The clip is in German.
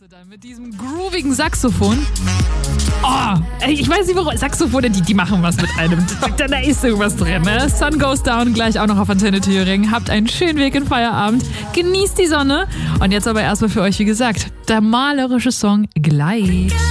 Dann mit diesem groovigen Saxophon. Oh, ich weiß nicht warum. Saxophone, die machen was mit einem. Da ist irgendwas drin. Ne? Sun Goes Down, gleich auch noch auf Antenne Thüringen. Habt einen schönen Weg in Feierabend. Genießt die Sonne. Und jetzt aber erstmal für euch, wie gesagt, der malerische Song Gleit.